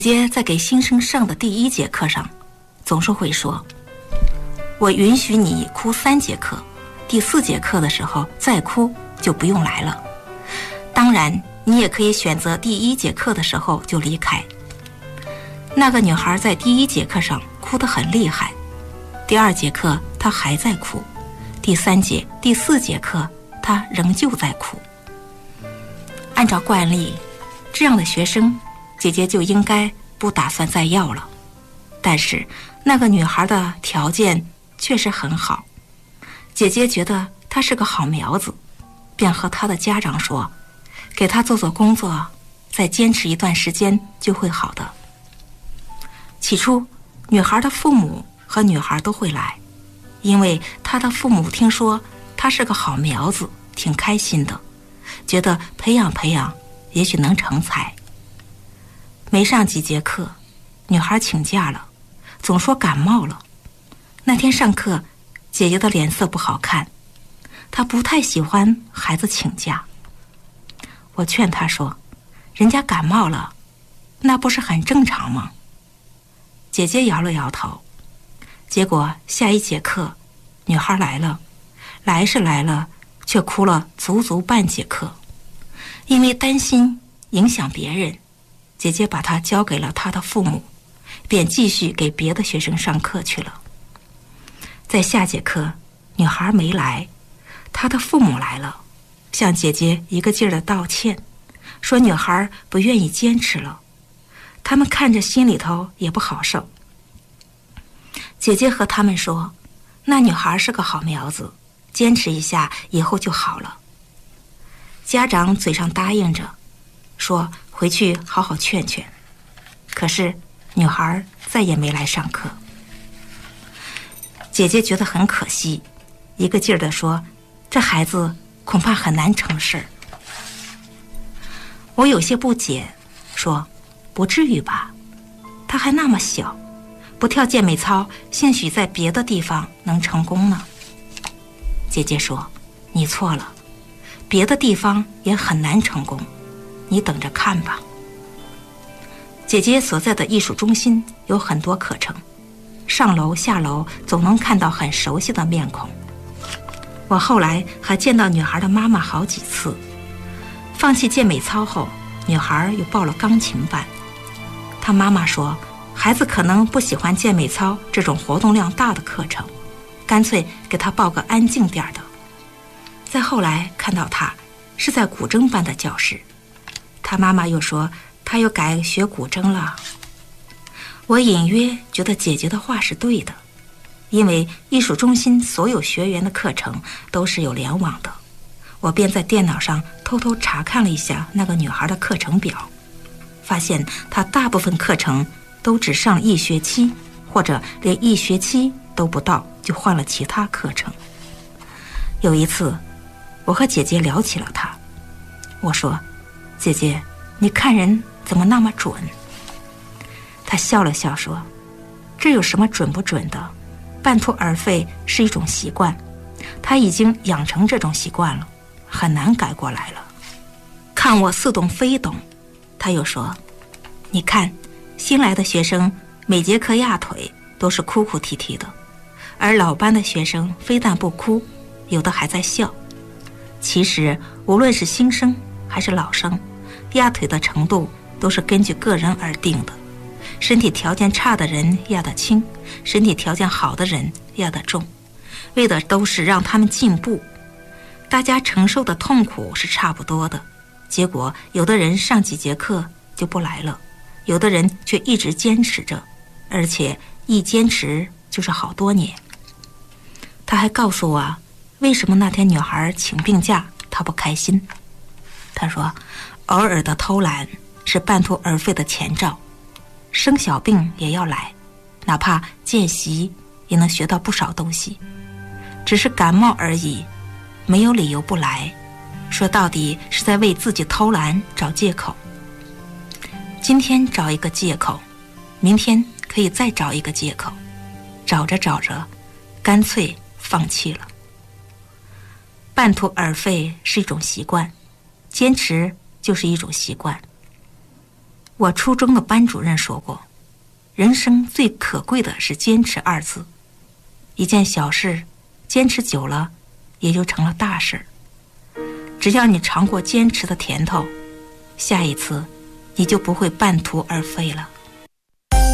姐在给新生上的第1节课上，总是会说：“我允许你哭3节课，第4节课的时候再哭就不用来了。当然，你也可以选择第1节课的时候就离开。”那个女孩在第1节课上哭得很厉害，第2节课她还在哭，第3节、第4节课她仍旧在哭。按照惯例，这样的学生姐姐就应该不打算再要了，但是那个女孩的条件确实很好，姐姐觉得她是个好苗子，便和她的家长说，给她做做工作，再坚持一段时间就会好的。起初，女孩的父母和女孩都会来，因为她的父母听说她是个好苗子，挺开心的，觉得培养培养也许能成才。没上几节课，女孩请假了，总说感冒了。那天上课，姐姐的脸色不好看，她不太喜欢孩子请假。我劝她说，人家感冒了，那不是很正常吗？姐姐摇了摇头。结果下1节课，女孩来了，来是来了，却哭了足足半节课。因为担心影响别人，姐姐把她交给了她的父母，便继续给别的学生上课去了。在下节课，女孩没来，她的父母来了，向姐姐一个劲儿的道歉，说女孩不愿意坚持了，他们看着心里头也不好受。姐姐和他们说，那女孩是个好苗子，坚持一下以后就好了。家长嘴上答应着，说回去好好劝劝，可是女孩再也没来上课。姐姐觉得很可惜，一个劲儿地说，这孩子恐怕很难成事。我有些不解，说不至于吧，他还那么小，不跳健美操，兴许在别的地方能成功呢。姐姐说，你错了，别的地方也很难成功，你等着看吧。姐姐所在的艺术中心有很多课程，上楼下楼总能看到很熟悉的面孔。我后来还见到女孩的妈妈好几次。放弃健美操后，女孩又报了钢琴班。她妈妈说，孩子可能不喜欢健美操这种活动量大的课程，干脆给她报个安静点的。再后来看到她是在古筝班的教室，她妈妈又说她又改学古筝了。我隐约觉得姐姐的话是对的，因为艺术中心所有学员的课程都是有联网的，我便在电脑上偷偷查看了一下那个女孩的课程表，发现她大部分课程都只上1学期，或者连1学期都不到就换了其他课程。有一次，我和姐姐聊起了她，我说，姐姐，你看人怎么那么准？她笑了笑说，这有什么准不准的？半途而废是一种习惯，她已经养成这种习惯了，很难改过来了。看我似懂非懂，她又说，你看新来的学生每节课压腿都是哭哭啼啼的，而老班的学生非但不哭，有的还在笑。其实无论是新生还是老生，压腿的程度都是根据个人而定的，身体条件差的人压得轻，身体条件好的人压得重，为的都是让他们进步。大家承受的痛苦是差不多的，结果有的人上几节课就不来了，有的人却一直坚持着，而且一坚持就是好多年。他还告诉我，为什么那天女孩请病假她不开心。他说，偶尔的偷懒是半途而废的前兆，生小病也要来，哪怕见习也能学到不少东西，只是感冒而已，没有理由不来，说到底是在为自己偷懒找借口。今天找一个借口，明天可以再找一个借口，找着找着干脆放弃了。半途而废是一种习惯，坚持就是一种习惯。 我初中的班主任说过，人生最可贵的是坚持二字。一件小事，坚持久了，也就成了大事。只要你尝过坚持的甜头，下一次你就不会半途而废了。